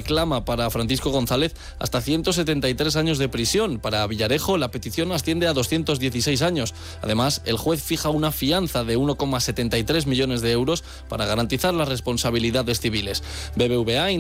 reclama para Francisco González hasta 173 años de prisión. Para Villarejo, la petición asciende a 216 años. Además, el juez fija una fianza de 1,73 millones de euros para garantizar las responsabilidades civiles. BBVA